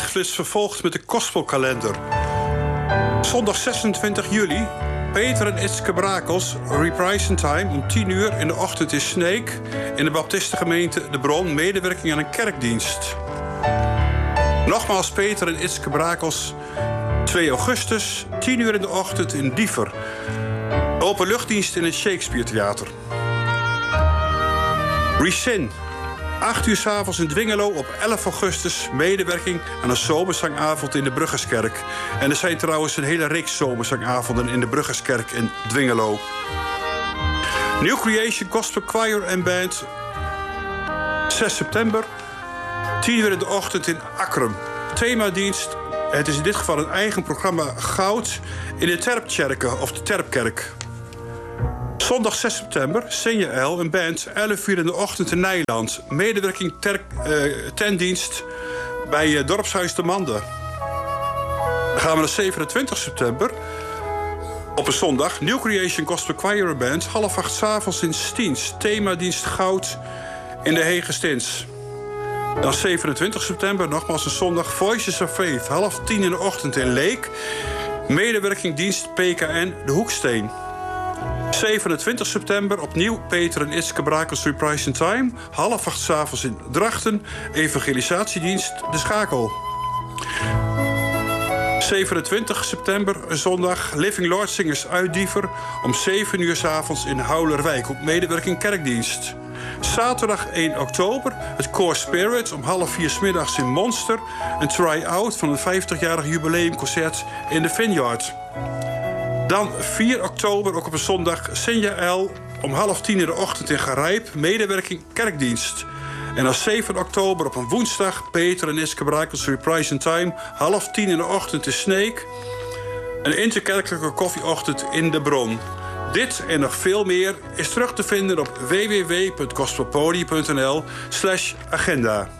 Tijdsflits vervolgt met de Gospelkalender. Zondag 26 juli. Peter en Ietske Brakels, reprise time om 10 uur in de ochtend in Sneek. In de baptistengemeente De Bron, medewerking aan een kerkdienst. Nogmaals Peter en Ietske Brakels, 2 augustus, 10 uur in de ochtend in Diever. Openluchtdienst in het Shakespeare Theater. Resin, 8 uur 's avonds in Dwingelo op 11 augustus... medewerking aan een zomerzangavond in de Bruggerskerk. En er zijn trouwens een hele reeks zomerzangavonden in de Bruggerskerk in Dwingelo. New Creation Gospel Choir and Band, 6 september, 10 uur in de ochtend in Akrum. Themadienst, het is in dit geval een eigen programma Goud... in de Terpkerken of de Terpkerk. Zondag 6 september, Senja L, een band, 11 uur in de ochtend in Nijland. Medewerking tentdienst bij Dorpshuis de Mande. Dan gaan we naar 27 september. Op een zondag, New Creation Gospel Choir Band, 7:30 's avonds in Stiens. Themadienst Goud in de Hegestins. Dan 27 september, nogmaals een zondag, Voices of Faith, 9:30 in de ochtend in Leek. Medewerking dienst PKN De Hoeksteen. 27 september, opnieuw Peter en Ietske Brakels reprise in time. 7:30 's avonds in Drachten. Evangelisatiedienst De Schakel. 27 september, een zondag, Living Lord Singers uit Diever... om 7 uur 's avonds in Houwlerwijk op medewerking kerkdienst. Zaterdag 1 oktober, het Core Spirit om 3:30 's middags in Monster. Een try-out van een 50-jarig jubileumconcert in de Vineyard. Dan 4 oktober, ook op een zondag, Senja L om 9:30 in de ochtend in Garijp. Medewerking kerkdienst. En dan 7 oktober op een woensdag, Peter en Ietske Brakels reprise in time. 9:30 in de ochtend in Sneek. Een interkerkelijke koffieochtend in De Bron. Dit en nog veel meer is terug te vinden op www.gospelpodie.nl/agenda.